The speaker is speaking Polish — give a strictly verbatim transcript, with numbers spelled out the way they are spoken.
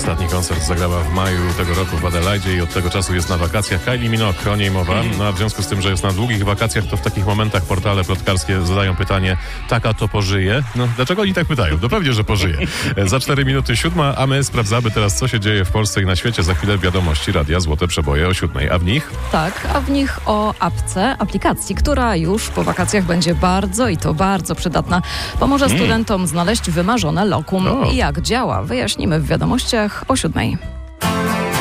Ostatni koncert zagrała w maju tego roku w Adelaidzie i od tego czasu jest na wakacjach. Kylie Minogue, o niej mowa. No a w związku z tym, że jest na długich wakacjach, to w takich momentach portale plotkarskie zadają pytanie: taka to pożyje? No dlaczego oni tak pytają? No pewnie, że pożyje. Za cztery minuty siódma, a my sprawdzamy teraz, co się dzieje w Polsce i na świecie. Za chwilę wiadomości Radia Złote Przeboje o siódmej. A w nich? Tak, a w nich o apce, aplikacji, która już po wakacjach będzie bardzo i to bardzo przydatna. Pomoże mm. studentom znaleźć wymarzone lokum. O. I jak działa, wyjaśnimy w wiadomościach o siódmej.